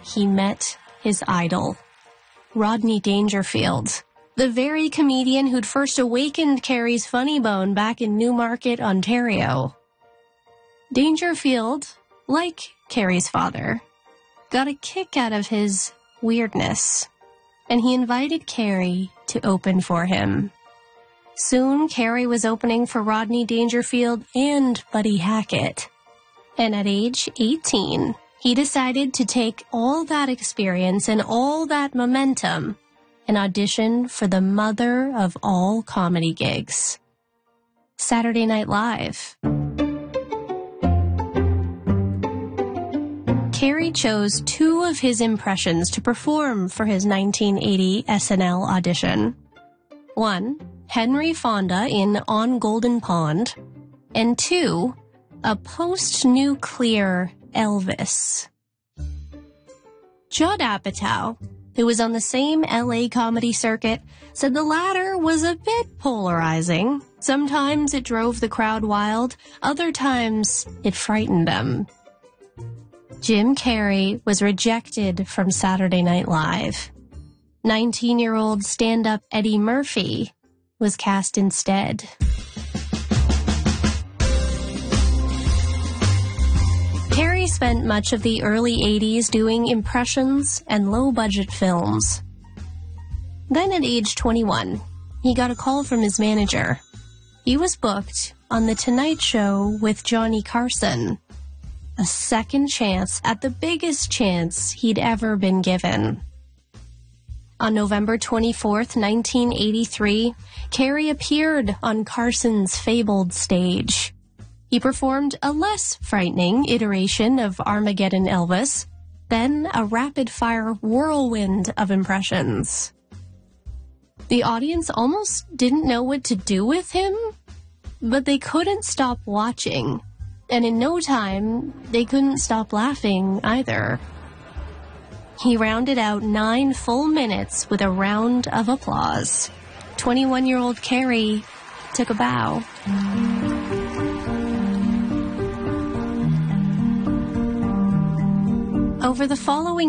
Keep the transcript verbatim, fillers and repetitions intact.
he met his idol, Rodney Dangerfield, the very comedian who'd first awakened Carey's funny bone back in Newmarket, Ontario. Dangerfield, like Carey's father, got a kick out of his weirdness, and he invited Carey to open for him. Soon, Carey was opening for Rodney Dangerfield and Buddy Hackett. And at age eighteen, he decided to take all that experience and all that momentum and audition for the mother of all comedy gigs, Saturday Night Live. Carey chose two of his impressions to perform for his nineteen eighty S N L audition. One, Henry Fonda in On Golden Pond, and two, a post-nuclear Elvis. Judd Apatow, who was on the same L A comedy circuit, said the latter was a bit polarizing. Sometimes it drove the crowd wild, other times it frightened them. Jim Carrey was rejected from Saturday Night Live. nineteen-year-old stand-up Eddie Murphy was cast instead. Carey spent much of the early eighties doing impressions and low-budget films. Then at age twenty-one, he got a call from his manager. He was booked on The Tonight Show with Johnny Carson, a second chance at the biggest chance he'd ever been given. On November twenty-fourth, nineteen eighty-three, Carey appeared on Carson's fabled stage. He performed a less frightening iteration of Armageddon Elvis, then a rapid-fire whirlwind of impressions. The audience almost didn't know what to do with him, but they couldn't stop watching, and in no time, they couldn't stop laughing either. He rounded out nine full minutes with a round of applause. twenty-one-year-old Carey took a bow. Over the following